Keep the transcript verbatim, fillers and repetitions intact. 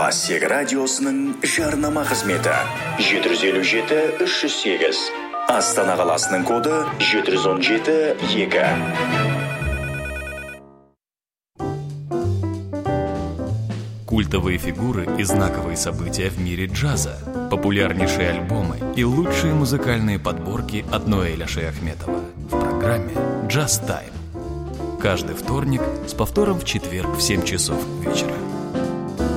Классик радиосының жарнама қызметі жеті жүз елу жеті үш жүз сегіз. Астана қаласының коды жеті жүз он жеті екі. Культовые фигуры и знаковые события в мире джаза, популярнейшие альбомы и лучшие музыкальные подборки от Ноэля Шаяхметова в программе «Джаз Тайм». Каждый вторник с повтором в четверг в семь часов вечера.